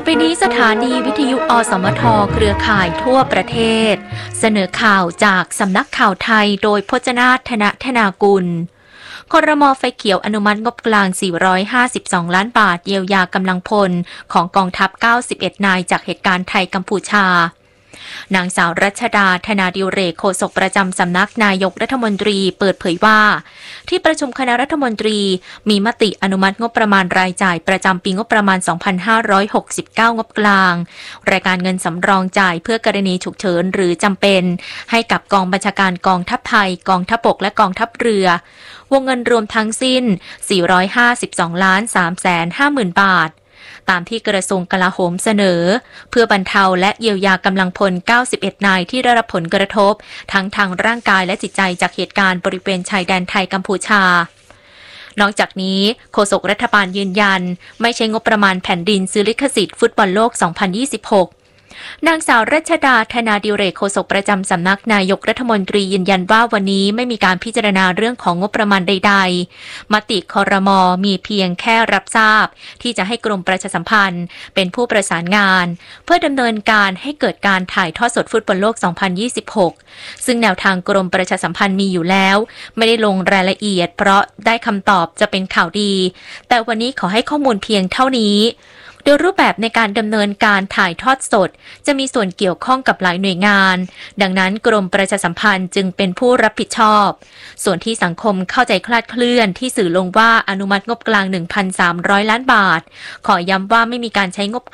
ไปนี้สถานีวิทยุอสมทเครือข่ายทั่วประเทศเสนอข่าวจากสำนักข่าวไทยโดยพจนาถ ธนธนากุลครม.ไฟเขียวอนุมัติงบกลาง452ล้านบาทเยียวยากำลังพลของกองทัพ91นายจากเหตุการณ์ไทยกัมพูชานางสาวรัชดาธนาดิเรกโฆษกประจำสำนักนายกรัฐมนตรีเปิดเผยว่าที่ประชุมคณะรัฐมนตรีมีมติอนุมัติงบประมาณรายจ่ายประจำปีงบประมาณ2569งบกลางรายการเงินสำรองจ่ายเพื่อกรณีฉุกเฉินหรือจำเป็นให้กับกองบัญชาการกองทัพไทยกองทัพบกและกองทัพเรือวงเงินรวมทั้งสิ้น452,350,000 บาทตามที่กระทรวงกลาโหมเสนอเพื่อบรรเทาและเยียวยากำลังพล91นายที่ได้รับผลกระทบทั้งทางร่างกายและจิตใจจากเหตุการณ์บริเวณชายแดนไทยกัมพูชานอกจากนี้โฆษกรัฐบาลยืนยันไม่ใช่งบประมาณแผ่นดินซื้อลิขสิทธิ์ฟุตบอลโลก2026นางสาวรัชดาธนาดิเรกโฆษกประจำสำนักนายกรัฐมนตรียืนยันว่าวันนี้ไม่มีการพิจารณาเรื่องของงบประมาณใดๆมติครม.มีเพียงแค่รับทราบที่จะให้กรมประชาสัมพันธ์เป็นผู้ประสานงานเพื่อดำเนินการให้เกิดการถ่ายทอดสดฟุตบอลโลก2026ซึ่งแนวทางกรมประชาสัมพันธ์มีอยู่แล้วไม่ได้ลงรายละเอียดเพราะได้คำตอบจะเป็นข่าวดีแต่วันนี้ขอให้ข้อมูลเพียงเท่านี้โดยรูปแบบในการดำเนินการถ่ายทอดสดจะมีส่วนเกี่ยวข้องกับหลายหน่วยงานดังนั้นกรมประชาสัมพันธ์จึงเป็นผู้รับผิดชอบส่วนที่สังคมเข้าใจคลาดเคลื่อนที่สื่อลงว่าอนุมัติงบกลาง 1,300 ล้านบาทขอย้ำว่าไม่มีการใช้งบ